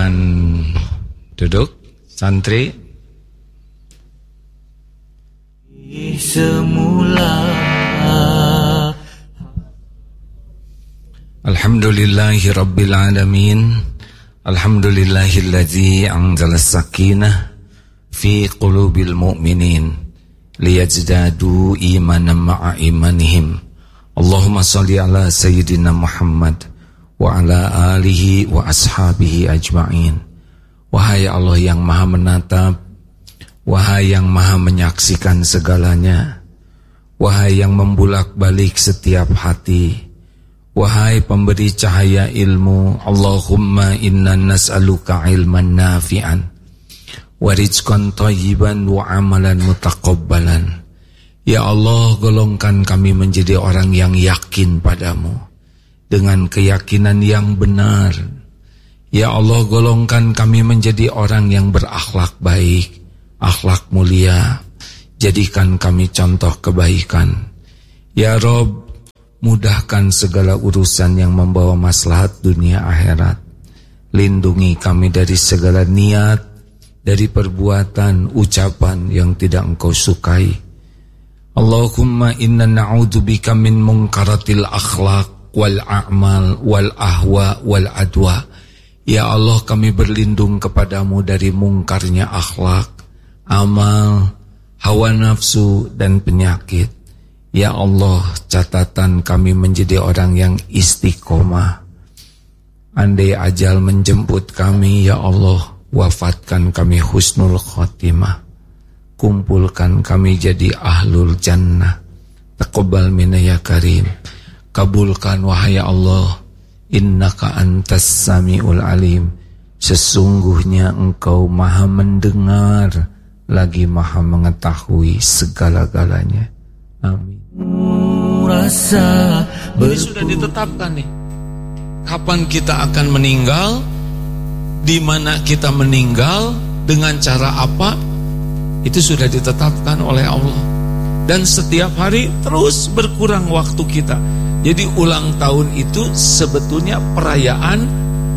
Silakan duduk, santri. Semula Alhamdulillahi Rabbil Alamin. Alhamdulillahilladzi anzala sakinah fi qulubil mu'minin liyazdadu imanan ma'a imanihim. Allahumma salli ala Sayyidina Muhammad wa ala alihi wa ashabihi ajma'in. Wahai Allah yang maha menatap, wahai yang maha menyaksikan segalanya, wahai yang membulak-balik setiap hati, wahai pemberi cahaya ilmu, Allahumma inna nas'aluka ilman nafi'an wa rizqan thayyiban wa amalan mutaqabbalan. Ya Allah, golongkan kami menjadi orang yang yakin padamu dengan keyakinan yang benar. Ya Allah, golongkan kami menjadi orang yang berakhlak baik, akhlak mulia. Jadikan kami contoh kebaikan. Ya Rabb, mudahkan segala urusan yang membawa maslahat dunia akhirat. Lindungi kami dari segala niat, dari perbuatan, ucapan yang tidak Engkau sukai. Allahumma inna na'udzubika min munkaratil akhlaq wal a'mal wal ahwa wal adwa. Ya Allah, kami berlindung kepadamu dari mungkarnya akhlak, amal, hawa nafsu dan penyakit. Ya Allah, catatan kami menjadi orang yang istiqomah. Andai ajal menjemput kami, ya Allah, wafatkan kami husnul khotimah. Kumpulkan kami jadi ahlul jannah. Taqabbal minna ya karim. Kabulkan wahai Allah, innaka antas samiul alim. Sesungguhnya Engkau maha mendengar lagi maha mengetahui segala-galanya. Amin. Ini sudah ditetapkan nih, kapan kita akan meninggal, di mana kita meninggal, dengan cara apa, itu sudah ditetapkan oleh Allah. Dan setiap hari terus berkurang waktu kita. Jadi ulang tahun itu sebetulnya perayaan